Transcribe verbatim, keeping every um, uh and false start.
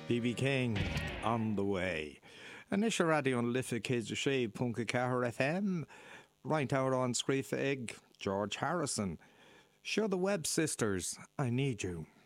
B B King, On the Way. An is a radio on Liffey Kids Shea, Punka Cahar F M, right out on Screefa Egg, George Harrison. Show the Web Sisters, I Need You.